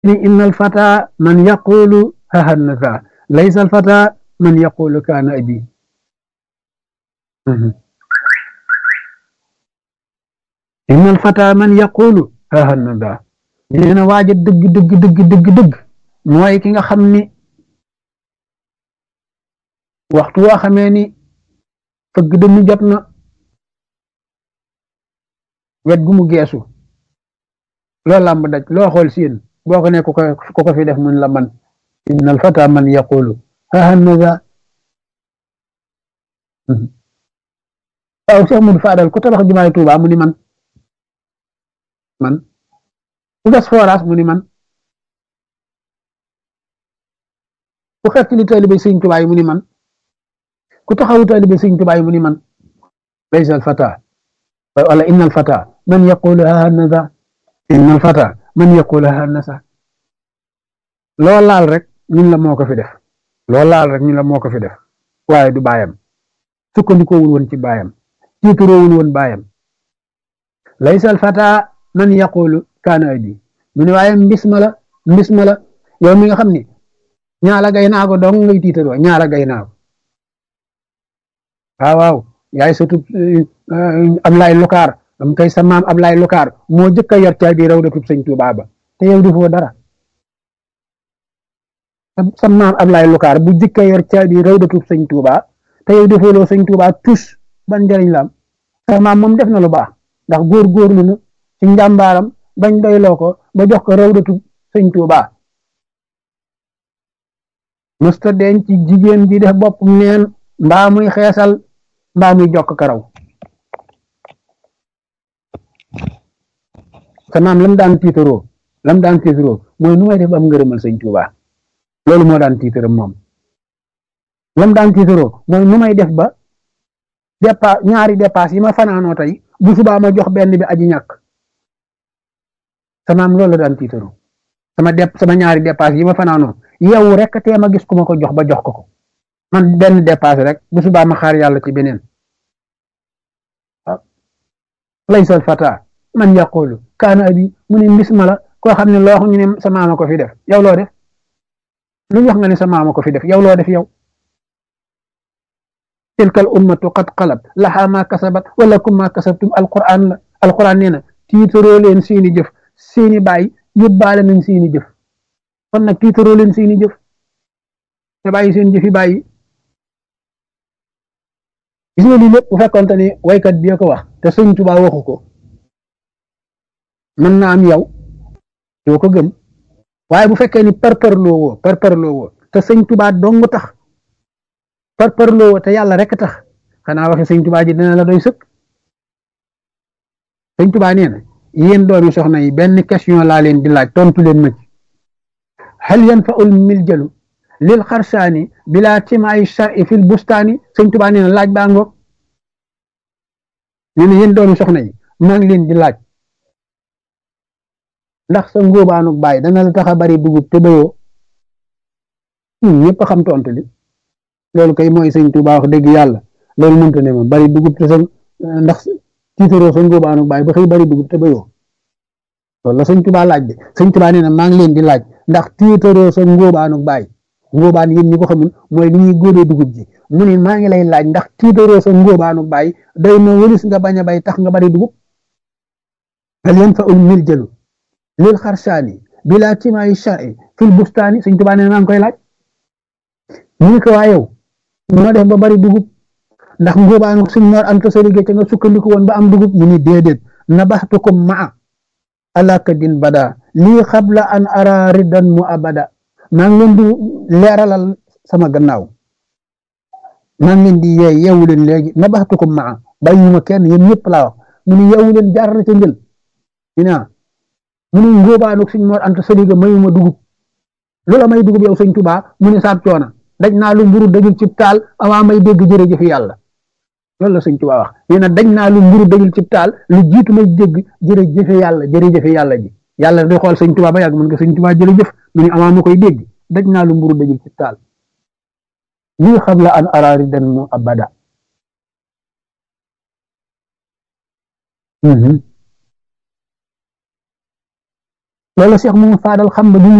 إن الفتى من يقول ها النذا ليس الفتى من يقول كان أبي. إن الفتى من يقول ها النذا nee na waaja dëgg dëgg dëgg dëgg dëgg mooy ki nga xam ni waxtu woo xamee ni fëgg dënnu jot na wet gu mu geesu loo làmb daj loo xool siin boo ko ne ku ko fi def mun la man innal fata man yaqulu ha naza waaw Cheikh Modou Fadal ku tabax jumaay Tuuba mu ni man ku gas forage mu ni man ku xeet li taalibe Sëñ Tuuba yi mu ni man ku taxawu taalibe Sëñ Tuuba yi mu ni man laysa al fata wala innal fata man yaqulu ha naza innal fata man yaqulu ha naza loo laal rek ñun la moo ko fi def loo laal rek ñun la moo ko fi def waaye du baayam sukkandikoowul woon ci baayam tiituroowul woon baayam laysa al fata man yaqulu kaana abi mu ne waaye mbis ma la yow mi nga xam ni ñaala gay naago dong ngay tiitaroo ñaala gay naago waaw yaay surtout Ablaay Lukaar am kay sa maam Ablaay Lukaar moo jëkk a yor caabi rawdatub Sëñ Tuubaa ba te yow defoo dara sa maam Ablaay Lukaar bu jëkk a yor caabi rawdatub Sëñ Tuubaa te yow defooloo Sëñ Tuubaa tus ban njëriñ la am sa maam moom def na lu baax ndax góor-góorlu na ci njàmbaaram bañ doyloo ko ba jox ko rawdatub Sëñ Tuubaa mësta denc ci jigéen ji def bopp neen mbaa muy xeesal mbaa muy jokk karaw sa maam lam daan tiitaroo mooy nu may def ba am ngërëmal Sëñ Tuubaa loolu moo daan tiitaram moom lam daan tiitaroo mooy nu may def ba ñaari dépasse yi ma fanaanoo tey bu subaa ma jox benn bi aji ñàkk sa maam loolu la daan tiitaroo sama ñaari dépasse yi ma fanaanoo yow rek tee ma gis ku ma ko jox ba jox ko man benn dépasse rek bu subaa ma xaar yàlla ci beneen laysa al fata man yaqulu kaana abi mu ne mbis ma la koo xam ne loo xam ñu ne sa maama ko fi def yow loo def lu wax nga ne sa maama ko fi def yow loo def yow tilkal ummatu qad xalat laha ma kasabat walakum ma kasabtum alquran nee na tiitaroo leen seeni jëf seeni baay yóbbaale nañ seeni jëf kon nag tiitaroo leen seeni jëf te bàyyi seen jëfi bàyyi gis nga lii lépp bu fekkonte ni waykat bi ko wax te Sëñ Tuubaa waxu ko mën na am yow doo ko gëm waaye bu fekkee ni parparloo woo te Sëñ Tuubaa dong tax parparloo woo te yàlla rek tax xanaa waxe Sëñ Tuubaa ji dina la doy sëkk Sëñ Tuubaa nee na yéen doomi soxna yi benn question laa leen di laaj tontu leen ma ci hal yanfa'ul miljalu lil xarsaani bilaa timaay shar'i fil bustaani Sëñ Tuubaa nee na laaj baa ngoog nee na yéen doomi soxna yi maa ngi leen di laaj ndax sa ngóobaanug baay dana la tax a bari dugub te bayoo ñun ñëpp a xam tontu li loolu kay mooy Sëñ Tuubaa wax dëgg yàlla loolu mënta ne ma bari dugub te sa ndax tiitaroo sa ngóobaanug baay ba xëy bari dugub te bayoo loolu la Sëñ Tuubaa laaj de Sëñ Tuubaa nee na maa ngi leen di laaj ndax tiitaroo sa ngóobaanug baay ngóobaan yéen ñi ko xamul mooy li ñuy góobee dugub ji mu ne maa ngi lay laaj ndax tiitaroo sa ngóobaanug baay day na wëlis nga bañ a bay tax nga bari dugub hal yanfa'ul miljalu lil xarsaani bilaa timaayi shar'i fil bustaani Sëñ Tuubaa nee na maa ngi koy laaj ñu ko waa yow noo def ba bari dugub ndax ngóobaanu Sëñ Mor Anta Sali ca nga sukkandiku woon ba am dugub mu ni déedéet nabaxtukum maa alakadin bada lii xabla an ara ridan mu abada maa ngi leen di leeralal sama gannaaw maa ngi leen di yeewu leen léegi nabaxtukum maa bàyyiwuma kenn yéen ñëpp laa wax mu ni yeewu leen jaar na ca njël mu ni ngóobaanu Sëñ Mor Anta Sali mayuma dugub loola may dugub yow Sëñ Tuubaa mu ni saab coona daj naa lu mburu dajul cib taal avant may dégg jërëjëf yàlla loolu la Sëñ Tuubaa wax nee na daj naa lu mburu dajul cib taal lu jiitu may dégg jërëjëf yàlla ji yàlla day xool Sëñ Tuubaa ba yàgg mën nga Sëñ Tuubaa jërëjëf mu ni avant ma koy dégg daj naa lu mburu dajul cib taal lii xabla an araari dan mu abada loolu Cheikh moom faadal xam ba